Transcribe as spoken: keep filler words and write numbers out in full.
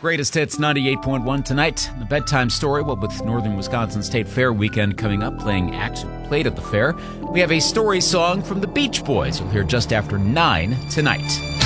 Greatest Hits ninety-eight point one tonight. The bedtime story, well, with Northern Wisconsin State Fair weekend coming up, playing acts played at the fair. We have a story song from the Beach Boys. You'll hear just after nine tonight.